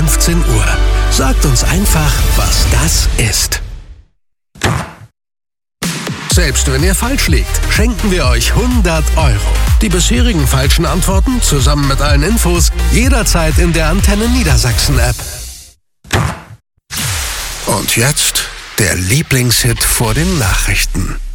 15 Uhr. Sagt uns einfach, was das ist. Selbst wenn ihr falsch liegt, schenken wir euch 100 €. Die bisherigen falschen Antworten zusammen mit allen Infos jederzeit in der Antenne Niedersachsen App. Und jetzt der Lieblingshit vor den Nachrichten.